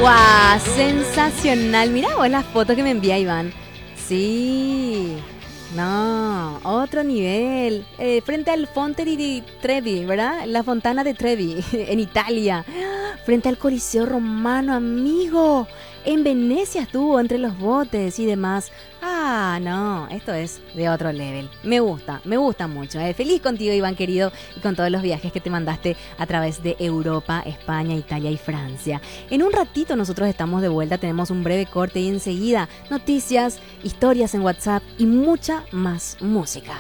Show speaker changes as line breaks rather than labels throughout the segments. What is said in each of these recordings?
¡Guau! Sensacional. Mirá vos la foto que me envía Iván. Sí. No, otro nivel. Frente al Fonte di Trevi, ¿verdad? La Fontana de Trevi, en Italia. Frente al Coliseo Romano, amigo. En Venecia estuvo entre los botes y demás. Ah, no, esto es de otro level. Me gusta mucho. Feliz contigo, Iván, querido, y con todos los viajes que te mandaste a través de Europa, España, Italia y Francia. En un ratito nosotros estamos de vuelta, tenemos un breve corte y enseguida noticias, historias en WhatsApp y mucha más música.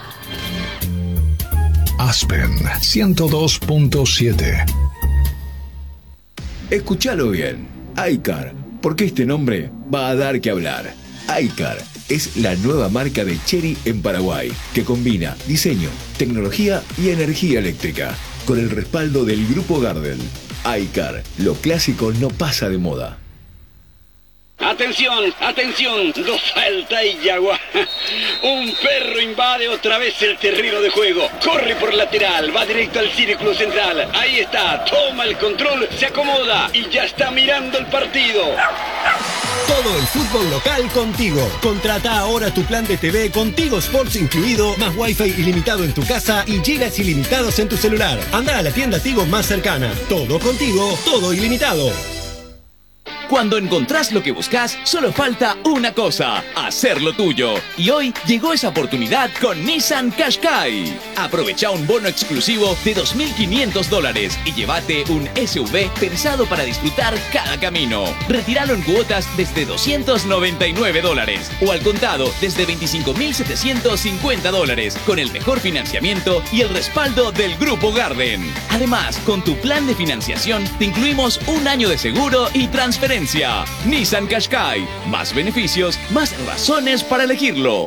Aspen 102.7.
Escúchalo bien. iCar, porque este nombre va a dar que hablar. iCar es la nueva marca de Chery en Paraguay, que combina diseño, tecnología y energía eléctrica, con el respaldo del Grupo Gardel. iCar, lo clásico no pasa de moda.
Atención, atención, no falta y Yagua. Un perro invade otra vez el terreno de juego. Corre por lateral, va directo al círculo central. Ahí está, toma el control, se acomoda y ya está mirando el partido.
Todo el fútbol local contigo. Contrata ahora tu plan de TV con Tigo Sports incluido, más Wi-Fi ilimitado en tu casa y gigas ilimitados en tu celular. Anda a la tienda Tigo más cercana. Todo contigo, todo ilimitado.
Cuando encontrás lo que buscas, solo falta una cosa: hacerlo tuyo. Y hoy llegó esa oportunidad con Nissan Qashqai. Aprovecha un bono exclusivo de $2.500 y llévate un SUV pensado para disfrutar cada camino. Retíralo en cuotas desde $299 o al contado desde $25.750 con el mejor financiamiento y el respaldo del Grupo Garden. Además, con tu plan de financiación te incluimos un año de seguro y transferencia. Nissan Qashqai. Más beneficios, más razones para elegirlo.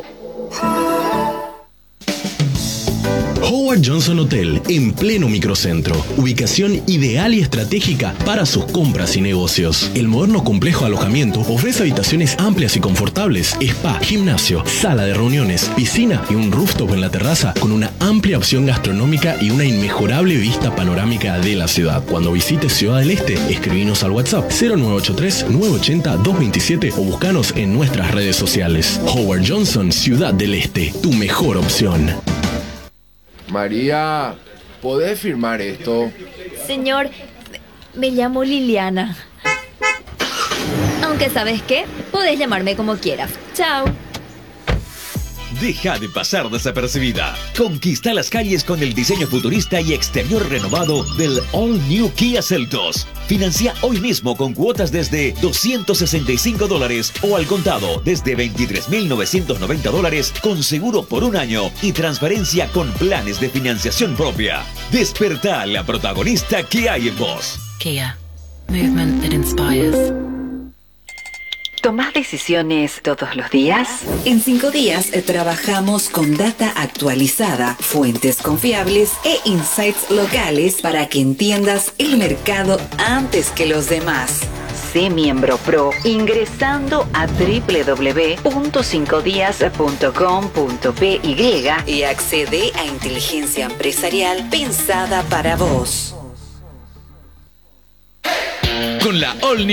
Howard Johnson Hotel, en pleno microcentro. Ubicación ideal y estratégica para sus compras y negocios. El moderno complejo alojamiento ofrece habitaciones amplias y confortables, spa, gimnasio, sala de reuniones, piscina y un rooftop en la terraza con una amplia opción gastronómica y una inmejorable vista panorámica de la ciudad. Cuando visites Ciudad del Este, escribinos al WhatsApp 0983-980-227 o buscanos en nuestras redes sociales. Howard Johnson, Ciudad del Este, tu mejor opción.
María, ¿podés firmar esto?
Señor, me llamo Liliana. Aunque, ¿sabes qué? Podés llamarme como quieras. Chao.
Deja de pasar desapercibida. Conquista las calles con el diseño futurista y exterior renovado del All New Kia Seltos. Financia hoy mismo con cuotas desde $265 o al contado desde $23.990 con seguro por un año y transferencia con planes de financiación propia. Despertá a la protagonista que hay en vos.
Kia. Movement that inspires.
¿Tomás decisiones todos los días?
En 5 días trabajamos con data actualizada, fuentes confiables e insights locales para que entiendas el mercado antes que los demás.
Sé miembro pro ingresando a www.5dias.com.py
y accede a inteligencia empresarial pensada para vos.
Con la All